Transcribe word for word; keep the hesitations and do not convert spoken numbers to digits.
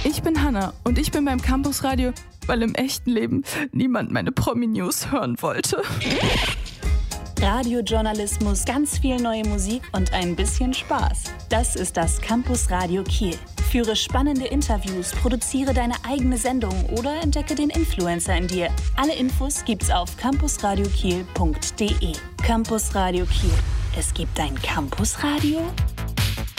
Ich bin Hanna und ich bin beim Campusradio, weil im echten Leben niemand meine Promi-News hören wollte. Radiojournalismus, ganz viel neue Musik und ein bisschen Spaß. Das ist das Campusradio Kiel. Führe spannende Interviews, produziere deine eigene Sendung oder entdecke den Influencer in dir. Alle Infos gibt's auf campusradiokiel punkt de. Campusradio Kiel. Es gibt ein Campusradio?